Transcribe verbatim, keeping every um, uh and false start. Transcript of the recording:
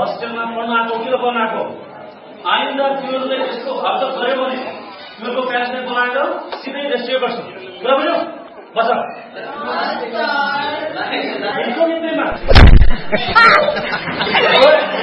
हस्टेलमा पढ्न आएको किन पढ्न आएको आइन्दा तिमीहरूले यसको हरकत गर्यो भने तिमीहरूको प्यारेन्ट्सले बनाएर सिधै रेस्ट्रियो गर्छु कुरा बुझ्यौ बस इनको निम्तिमा